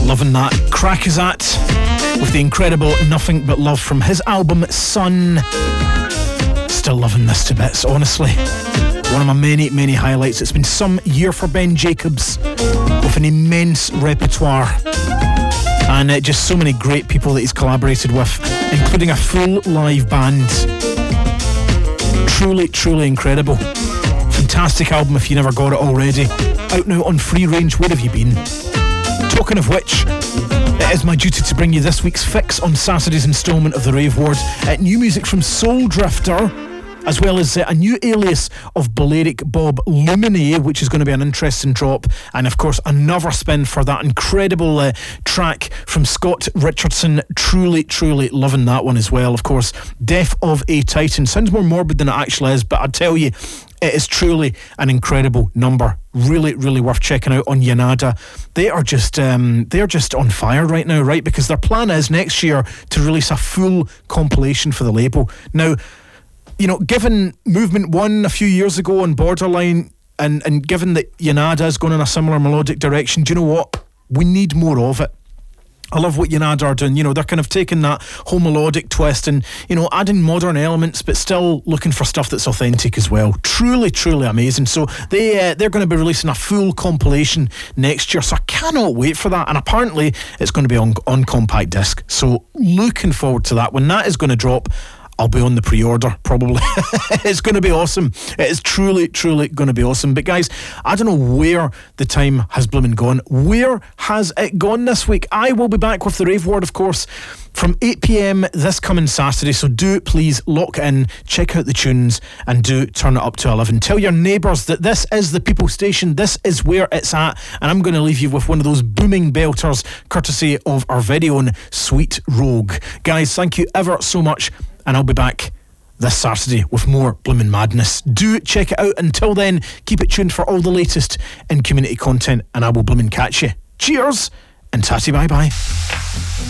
Loving that. Crackazat with the incredible Nothing But Love from his album Sun. Still loving this to bits, honestly. One of my many highlights. It's been some year for Ben Jacobs with an immense repertoire and just so many great people that he's collaborated with, including a full live band. Truly incredible. Fantastic album if you never got it already. Out now on Free Range. Where have you been? Talking of which, it is my duty to bring you this week's fix on Saturday's instalment of the Rave Ward. New music from Soul Drifter, as well as a new alias of Balearic Bob Lumine, which is going to be an interesting drop, and of course another spin for that incredible track from Scott Richardson. Truly loving that one as well. Of course, Death of a Titan sounds more morbid than it actually is, but I tell you, it is truly an incredible number. Really worth checking out on Yanada. They are just on fire right now, right? Because their plan is next year to release a full compilation for the label. Now, you know, given Movement 1 a few years ago on Borderline, and given that Yanada is going in a similar melodic direction, do you know what? We need more of it. I love what Yanada are doing. You know, they're kind of taking that whole melodic twist and, you know, adding modern elements, but still looking for stuff that's authentic as well. Truly amazing. So they're going to be releasing a full compilation next year. So I cannot wait for that. And apparently it's going to be on compact disc. So looking forward to that. When that is going to drop, I'll be on the pre-order, probably. It's going to be awesome. It is truly going to be awesome. But guys, I don't know where the time has blooming gone. Where has it gone this week? I will be back with the Rave Ward, of course, from 8 p.m. this coming Saturday. So do please lock in, check out the tunes, and do turn it up to 11. Tell your neighbours that this is the People Station. This is where it's at. And I'm going to leave you with one of those booming belters, courtesy of our very own Sweet Rogue. Guys, thank you ever so much. And I'll be back this Saturday with more blooming madness. Do check it out. Until then, keep it tuned for all the latest in community content, and I will blooming catch you. Cheers and tatty bye bye.